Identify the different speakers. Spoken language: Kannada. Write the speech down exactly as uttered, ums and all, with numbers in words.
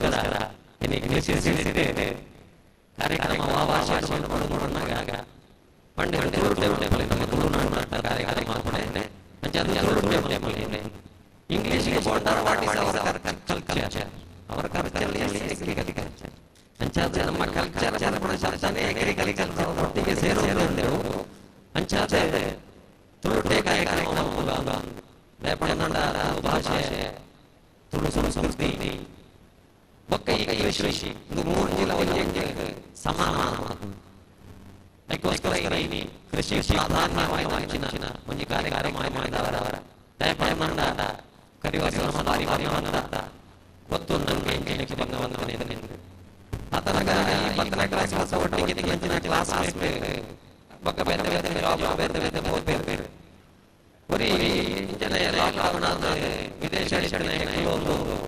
Speaker 1: ಅದಕ್ಕೋಸ್ಕರ ಇಂಗ್ಲಿಷ್ ಸೇರಿಸಿದ್ದೇನೆ ಕಾರ್ಯಕ್ರಮ ಭಾಷೆಯನ್ನು ನೋಡೋಣಾಗ ಪಂಡಿತ ತುಳು ಟೇಬಲ್ ನಮ್ಮ ತುಳುನಾಡು ಕಾರ್ಯಕ್ರಮ ಮಾಡ್ಕೊಂಡೆ ತುಳು ಟೇಬಲ್ ಇಂಗ್ಲಿಷ್ಗೆ ಬೋರ್ಡರ್ ಅವರ ಕಲ್ಚರ್ ಅವರ ಕಲ್ಚರ್ ಅಂಚಾದ ನಮ್ಮ ಕಲ್ಚರ್ ಜನಪದ ಅಗ್ರಿಕಲ್ಚರ್ ಒಟ್ಟಿಗೆ ಸೇರೋದು ಅಂಚಾದ ತುಳು ಕಾರ್ಯಕ್ರಮ ಲೇಪನಂಡ ಭಾಷೆ ತುಳು ಸಂಸ್ಕೃತಿ ಬೊಕ್ಕ ಈಗ ಕೃಷಿ ಇದು ಮೂರು ಜಿಲ್ಲ ಒಂದು ಸಮಾನ ಅದಕ್ಕೋಸ್ಕರ ಇಲ್ಲಿ ಕೃಷಿ ಪ್ರಾಧಾನ್ಯವಾಗಿ ಒಂದು ಕಾರ್ಯಕ್ರಮ ಮಾಡಿದವರ ಲೇಪನಂಡ ಕರಿವಾಸ ಬಾರಿ ಬಾರಿ ಗೊತ್ತೊಂದು ನನಗೆ ಬಂದವನಿದ್ದೇನೆ ಆತನಾಗ ಪತ್ತನೇ ಕ್ಲಾಸ್ ಹೊಸ ಒಟ್ಟಿಗೆ ಮುಂಚಿನ ಕ್ಲಾಸ್ ಬೊಕ್ಕ ಬೇರೆ ಬೇರೆ ಬೇರೆ ಬೇರೆ ಬೇರೆ ಬೇರೆ ಬರೀ ಜನ ಲಾಕ್ಡೌನ್ ಆದ ವಿದೇಶ